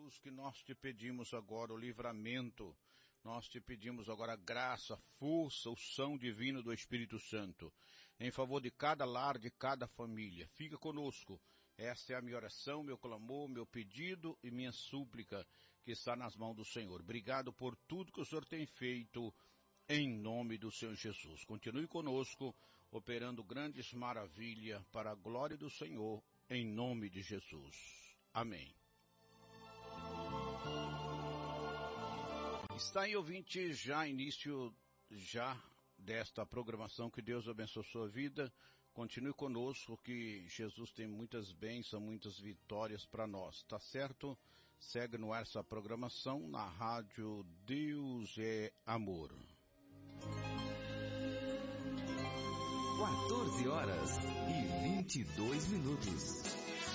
Jesus, que nós te pedimos agora o livramento, nós te pedimos agora a graça, a força, o são divino do Espírito Santo, em favor de cada lar, de cada família. Fica conosco. Esta é a minha oração, meu clamor, meu pedido e minha súplica, que está nas mãos do Senhor. Obrigado por tudo que o Senhor tem feito, em nome do Senhor Jesus. Continue conosco, operando grandes maravilhas para a glória do Senhor, em nome de Jesus. Amém. Está aí, ouvinte, início desta programação. Que Deus abençoe a sua vida. Continue conosco, que Jesus tem muitas bênçãos, muitas vitórias para nós, tá certo? Segue no ar essa programação na rádio Deus é Amor. 14h22.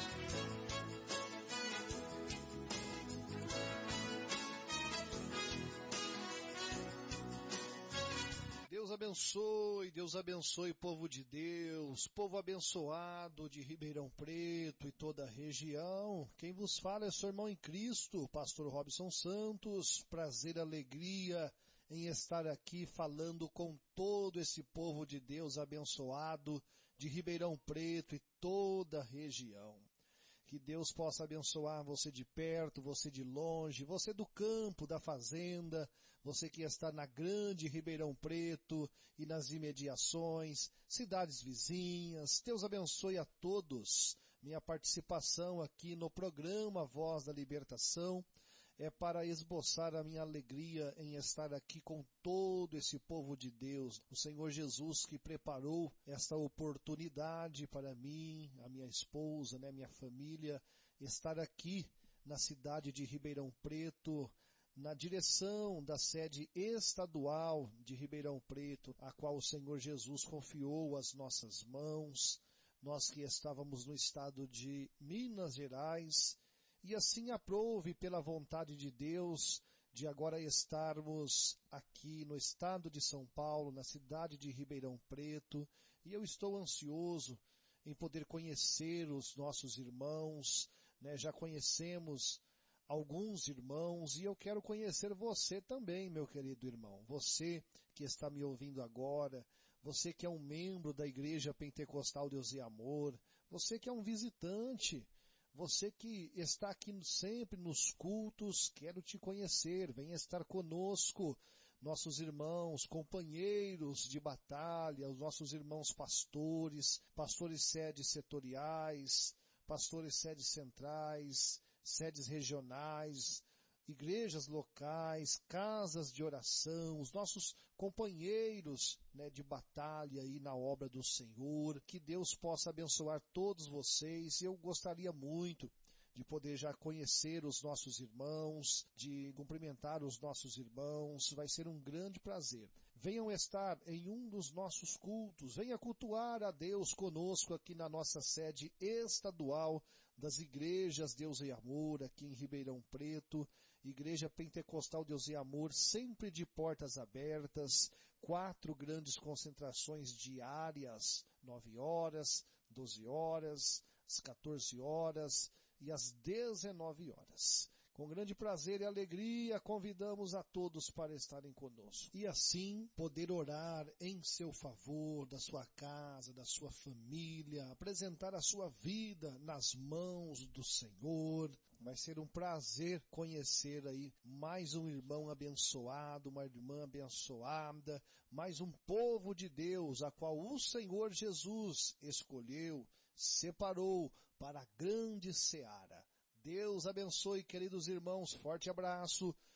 Deus abençoe, povo de Deus, povo abençoado de Ribeirão Preto e toda a região. Quem vos fala é seu irmão em Cristo, pastor Robson Santos. Prazer, alegria em estar aqui falando com todo esse povo de Deus abençoado de Ribeirão Preto e toda a região. Que Deus possa abençoar você de perto, você de longe, você do campo, da fazenda, você que está na grande Ribeirão Preto e nas imediações, cidades vizinhas. Deus abençoe a todos. Minha participação aqui no programa Voz da Libertação é para esboçar a minha alegria em estar aqui com todo esse povo de Deus. O Senhor Jesus que preparou esta oportunidade para mim, a minha esposa, minha família, estar aqui na cidade de Ribeirão Preto, na direção da sede estadual de Ribeirão Preto, a qual o Senhor Jesus confiou às nossas mãos, nós que estávamos no estado de Minas Gerais. E assim aprove pela vontade de Deus de agora estarmos aqui no estado de São Paulo, na cidade de Ribeirão Preto, e eu estou ansioso em poder conhecer os nossos irmãos, já conhecemos alguns irmãos e eu quero conhecer você também, meu querido irmão, você que está me ouvindo agora, você que é um membro da Igreja Pentecostal Deus e Amor, você que é um visitante, você que está aqui sempre nos cultos, quero te conhecer, venha estar conosco, nossos irmãos, companheiros de batalha, os nossos irmãos pastores, pastores sedes setoriais, pastores sedes centrais, sedes regionais, igrejas locais, casas de oração, os nossos companheiros de batalha aí na obra do Senhor. Que Deus possa abençoar todos vocês. Eu gostaria muito de poder já conhecer os nossos irmãos, de cumprimentar os nossos irmãos. Vai ser um grande prazer. Venham estar em um dos nossos cultos, venha cultuar a Deus conosco aqui na nossa sede estadual das igrejas Deus e Amor, aqui em Ribeirão Preto, Igreja Pentecostal Deus e Amor, sempre de portas abertas, 4 grandes concentrações diárias, 9 horas, 12 horas, às 14 horas e às 19 horas. Com grande prazer e alegria, convidamos a todos para estarem conosco. E assim, poder orar em seu favor, da sua casa, da sua família, apresentar a sua vida nas mãos do Senhor. Vai ser um prazer conhecer aí mais um irmão abençoado, uma irmã abençoada, mais um povo de Deus, a qual o Senhor Jesus escolheu, separou para a grande seara. Deus abençoe, queridos irmãos, forte abraço,